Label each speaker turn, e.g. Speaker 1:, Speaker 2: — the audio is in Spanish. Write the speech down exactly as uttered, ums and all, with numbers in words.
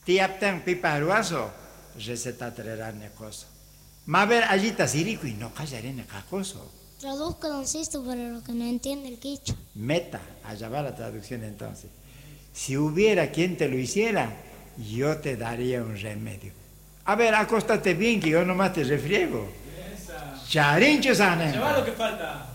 Speaker 1: Tiaptan piparuaso, receta trerane coso. Ma ver allita sirico y no callarene cacoso.
Speaker 2: Traduzca, don Sisto, para lo que no entiende el quichua.
Speaker 1: Meta, allá va la traducción entonces. Si hubiera quien te lo hiciera, yo te daría un remedio. A ver, acóstate bien que yo nomás te refriego.
Speaker 3: Esa.
Speaker 1: Charincho sane.
Speaker 3: Lleva lo que falta.